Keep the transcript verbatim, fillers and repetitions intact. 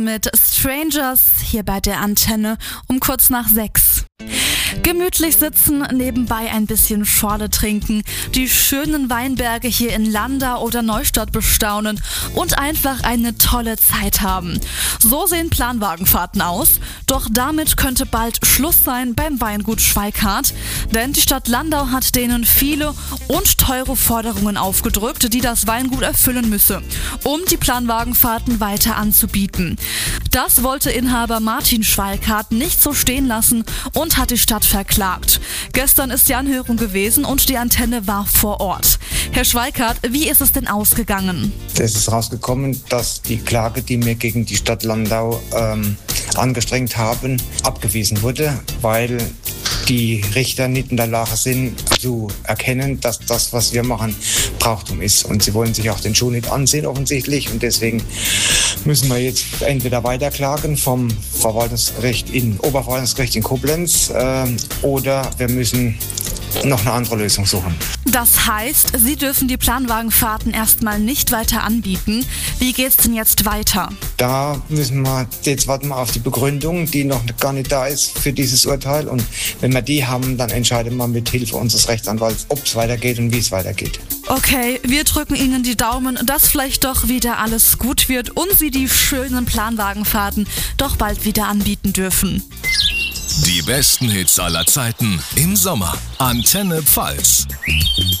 mit Strangers hier bei der Antenne um kurz nach sechs. Gemütlich sitzen, nebenbei ein bisschen Schorle trinken, die schönen Weinberge hier in Landau oder Neustadt bestaunen und einfach eine tolle Zeit haben. So sehen Planwagenfahrten aus, doch damit könnte bald Schluss sein beim Weingut Schweikart, denn die Stadt Landau hat denen viele und teure Forderungen aufgedrückt, die das Weingut erfüllen müsse, um die Planwagenfahrten weiter anzubieten. Das wollte Inhaber Martin Schweikart nicht so stehen lassen und hat die Stadt verklagt. Gestern ist die Anhörung gewesen und die Antenne war vor Ort. Herr Schweikart, wie ist es denn ausgegangen? Es ist rausgekommen, dass die Klage, die wir gegen die Stadt Landau ähm, angestrengt haben, abgewiesen wurde, weil die Richter nicht in der Lage sind zu erkennen, dass das, was wir machen, Brauchtum ist. Und sie wollen sich auch den Schuh nicht ansehen offensichtlich. Und deswegen müssen wir jetzt entweder weiterklagen vom Verwaltungsgericht in Oberverwaltungsgericht in Koblenz äh, oder wir müssen noch eine andere Lösung suchen. Das heißt, Sie dürfen die Planwagenfahrten erstmal nicht weiter anbieten. Wie geht's denn jetzt weiter? Da müssen wir, jetzt warten wir auf die Begründung, die noch gar nicht da ist für dieses Urteil. Und wenn wir die haben, dann entscheiden wir mit Hilfe unseres Rechtsanwalts, ob es weitergeht und wie es weitergeht. Okay, wir drücken Ihnen die Daumen, dass vielleicht doch wieder alles gut wird und Sie die schönen Planwagenfahrten doch bald wieder anbieten dürfen. Die besten Hits aller Zeiten im Sommer. Antenne Pfalz.